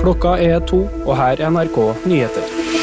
Klokka er 2, og her er NRK Nyheter.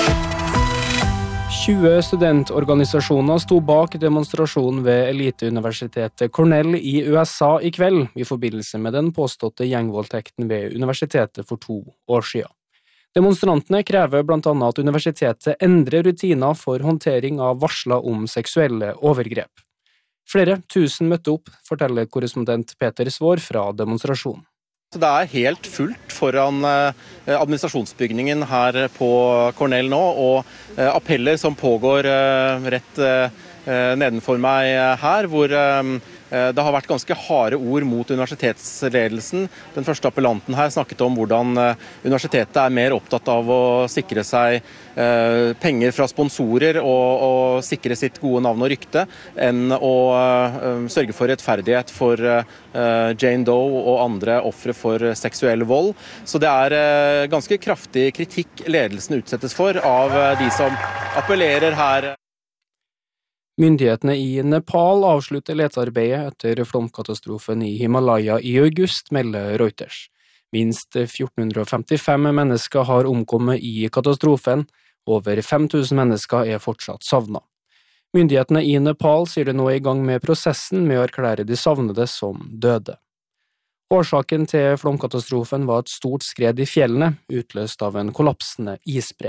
20 studentorganisasjoner sto bak demonstrasjonen ved eliteuniversitetet Cornell i USA i kveld i forbindelse med den påståtte gjengvoldtekten ved universitetet for 2 år siden. Demonstrantene krever blant annet at universitetet endrer rutiner for håndtering av varsler om seksuelle overgrep. Flere tusen møtte opp, forteller korrespondent Peter Svår fra demonstrasjonen. Det er helt fullt foran administrasjonsbygningen her på Cornell nå, og appeller som pågår rett nedenfor meg her, hvor det har vært ganske harde ord mot universitetsledelsen. Den første appellanten her snakket om hvordan universitetet er mer opptatt av å sikre seg penger fra sponsorer og sikre sitt gode navn og rykte, enn å sørge for rettferdighet for Jane Doe og andre ofre for seksuell vold. Så det er ganske kraftig kritikk ledelsen utsettes for av de som appellerer her. Myndighetene i Nepal avslutter letearbeidet etter flomkatastrofen i Himalaya i august, melder Reuters. Minst 1455 mennesker har omkommet i katastrofen, over 5000 mennesker er fortsatt savnet. Myndighetene i Nepal sier det nå er i gang med prosessen med å erklære de savnede som døde. Årsaken til flomkatastrofen var et stort skred i fjellene, utløst av en kollapsende isbre.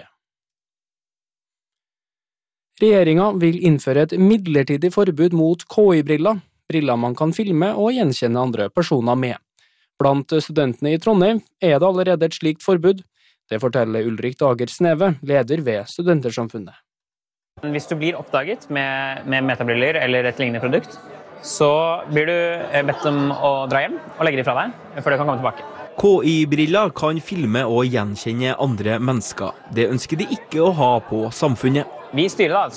Regjeringen vil innføre et midlertidig forbud mot KI-briller, briller man kan filme og gjenkjenne andre personer med. Blant studentene i Trondheim er det allerede et slikt forbud. Det forteller Ulrik Dager Sneve, leder ved Studentersamfunnet. Hvis du blir oppdaget med metabriller eller et lignende produkt, så blir du bedt om å dra hjem og legge de fra deg, før du kan komme tilbake. KI-briller kan filme og gjenkjenne andre mennesker. Det ønsker de ikke å ha på samfunnet. Vi styrer da,